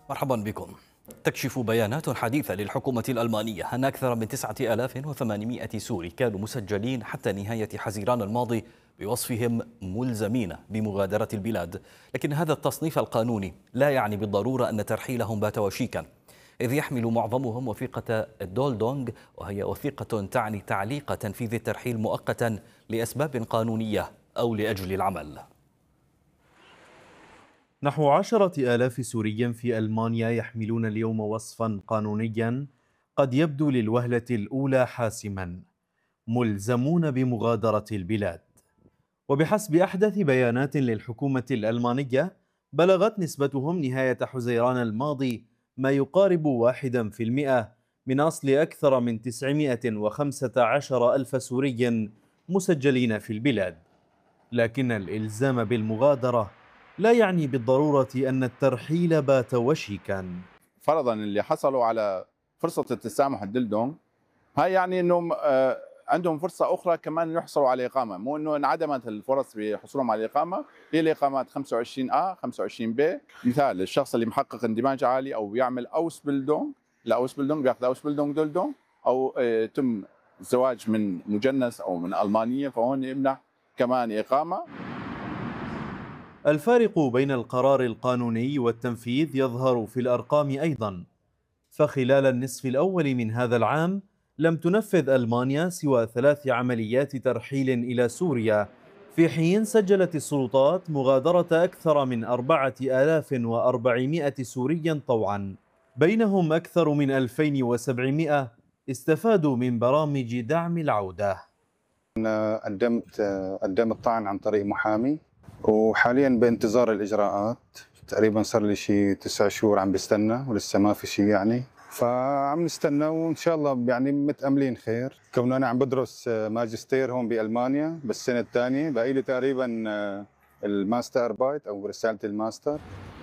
مرحبا بكم. تكشف بيانات حديثة للحكومة الألمانية أن أكثر من 9800 سوري كانوا مسجلين حتى نهاية حزيران الماضي بوصفهم ملزمين بمغادرة البلاد، لكن هذا التصنيف القانوني لا يعني بالضرورة أن ترحيلهم بات وشيكا، إذ يحمل معظمهم وثيقة دولدونغ، وهي وثيقة تعني تعليق تنفيذ الترحيل مؤقتا لأسباب قانونية أو لأجل العمل. نحو 10,000 سوري في ألمانيا يحملون اليوم وصفا قانونيا قد يبدو للوهلة الأولى حاسما: ملزمون بمغادرة البلاد. وبحسب أحدث بيانات للحكومة الألمانية بلغت نسبتهم نهاية حزيران الماضي ما يقارب 1% من أصل أكثر من 915 ألف سوري مسجلين في البلاد. لكن الإلزام بالمغادرة لا يعني بالضرورة أن الترحيل بات وشيكا. فرضا اللي حصلوا على فرصة التسامح الدلدونغ، هاي يعني انهم عندهم فرصة أخرى كمان يحصلوا على إقامة، مو انه انعدمت الفرص بحصولهم على الإقامة. هي الإقامات 25A 25B. مثال الشخص اللي محقق اندماج عالي أو بيعمل أوسبيلدونغ، لا أوسبيلدونغ بياخذ أوسبيلدونغ دلدونغ، أو تم الزواج من مجنس أو من ألمانية، فهون يمنح كمان إقامة. الفارق بين القرار القانوني والتنفيذ يظهر في الأرقام أيضا، فخلال النصف الأول من هذا العام لم تنفذ ألمانيا سوى 3 عمليات ترحيل إلى سوريا، في حين سجلت السلطات مغادرة أكثر من 4400 سوريا طوعا، بينهم أكثر من 2700 استفادوا من برامج دعم العودة. أنا قدمت طعن عن طريق محامي، وحاليا بانتظار الإجراءات. تقريبا صار لي شيء 9 شهور عم بستنى ولسه ما في شيء يعني، فعم نستنى وإن شاء الله يعني متأملين خير. كونه أنا عم بدرس ماجستير هون بألمانيا بالسنة الثانية، بقي لي تقريبا الماستر بايت أو رسالة الماستر.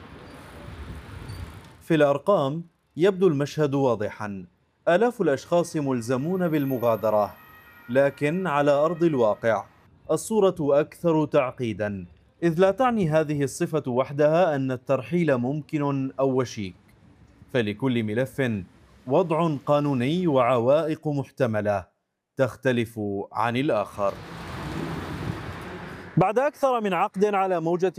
في الأرقام يبدو المشهد واضحا: آلاف الأشخاص ملزمون بالمغادرة، لكن على أرض الواقع الصورة أكثر تعقيدا، إذ لا تعني هذه الصفة وحدها أن الترحيل ممكن أو وشيك، فلكل ملف وضع قانوني وعوائق محتملة تختلف عن الآخر. بعد أكثر من عقد على موجة